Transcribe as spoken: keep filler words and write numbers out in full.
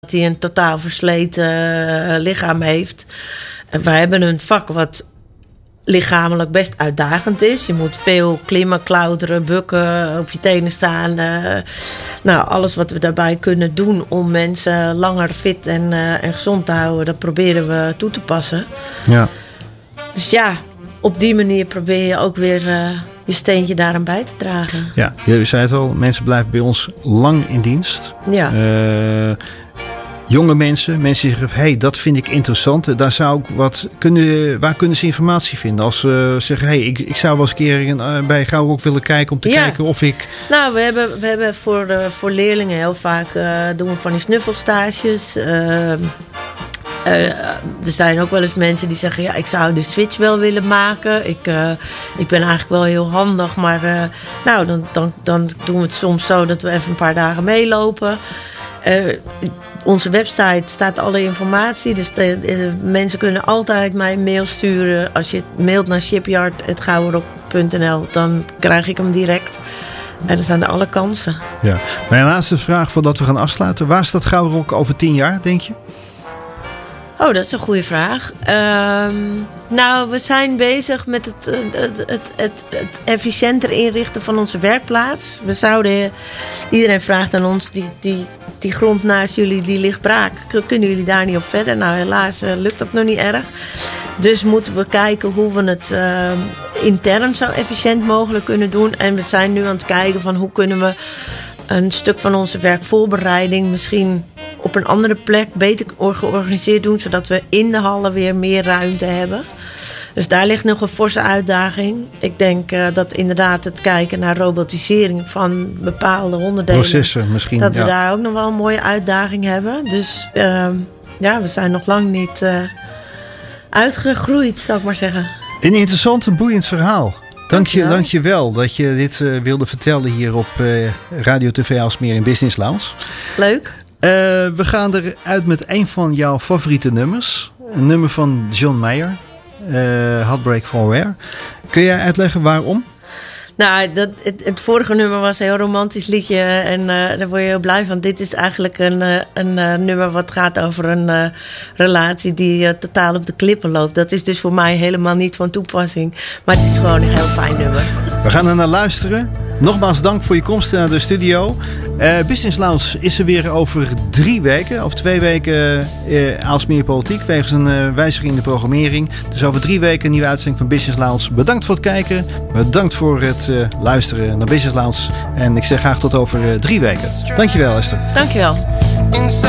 dat hij een totaal versleten uh, lichaam heeft. En wij hebben een vak wat lichamelijk best uitdagend is. Je moet veel klimmen, klauteren, bukken, op je tenen staan. Uh, nou, alles wat we daarbij kunnen doen om mensen langer fit en, uh, en gezond te houden, dat proberen we toe te passen. Ja. Dus ja, op die manier probeer je ook weer uh, je steentje daaraan bij te dragen. Ja, je zei het al, mensen blijven bij ons lang in dienst. Ja. Uh, jonge mensen, mensen die zeggen, hey, dat vind ik interessant. Daar zou ik wat kunnen, waar kunnen ze informatie vinden? Als ze zeggen, hey, ik, ik zou wel eens een keer uh, bij Gauw ook willen kijken om te ja. kijken of ik... Nou, we hebben, we hebben voor, uh, voor leerlingen heel vaak uh, doen we van die snuffelstages. Uh, Uh, er zijn ook wel eens mensen die zeggen, ja, ik zou de switch wel willen maken. Ik, uh, ik ben eigenlijk wel heel handig, maar uh, nou, dan, dan, dan doen we het soms zo dat we even een paar dagen meelopen. Uh, onze website staat alle informatie, dus de, de, mensen kunnen altijd mij een mail sturen. Als je mailt naar shipyard apenstaartje gouwerock punt n l, dan krijg ik hem direct. En dan zijn er alle kansen. Ja. Mijn laatste vraag voordat we gaan afsluiten. Waar staat Gouwerock over tien jaar, denk je? Oh, dat is een goede vraag. Um, nou, we zijn bezig met het, het, het, het, het efficiënter inrichten van onze werkplaats. We zouden, iedereen vraagt aan ons, die, die, die grond naast jullie, die ligt braak. Kunnen jullie daar niet op verder? Nou, helaas uh, lukt dat nog niet erg. Dus moeten we kijken hoe we het uh, intern zo efficiënt mogelijk kunnen doen. En we zijn nu aan het kijken van hoe kunnen we een stuk van onze werkvoorbereiding misschien op een andere plek beter georganiseerd doen, zodat we in de hallen weer meer ruimte hebben. Dus daar ligt nog een forse uitdaging. Ik denk uh, dat inderdaad het kijken naar robotisering van bepaalde onderdelen, processen misschien, dat we ja. daar ook nog wel een mooie uitdaging hebben. Dus uh, ja, we zijn nog lang niet uh, uitgegroeid, zou ik maar zeggen. Een interessant en boeiend verhaal. Dank je, dank je wel dat je dit uh, wilde vertellen hier op uh, Radio T V Aalsmeer in Business Lounge. Leuk. Uh, we gaan eruit met een van jouw favoriete nummers. Een nummer van John Mayer. Uh, Heartbreak for Where. Kun jij uitleggen waarom? Nou, dat, het, het vorige nummer was een heel romantisch liedje. En uh, daar word je heel blij van. Dit is eigenlijk een, uh, een uh, nummer wat gaat over een uh, relatie die uh, totaal op de klippen loopt. Dat is dus voor mij helemaal niet van toepassing. Maar het is gewoon een heel fijn nummer. We gaan er naar luisteren. Nogmaals dank voor je komst naar de studio. Uh, Business Lounge is er weer over drie weken. Over twee weken uh, Aalsmeer Politiek. Wegens een uh, wijziging in de programmering. Dus over drie weken een nieuwe uitzending van Business Lounge. Bedankt voor het kijken. Bedankt voor het uh, luisteren naar Business Lounge. En ik zeg graag tot over uh, drie weken. Dankjewel, Esther. Dankjewel.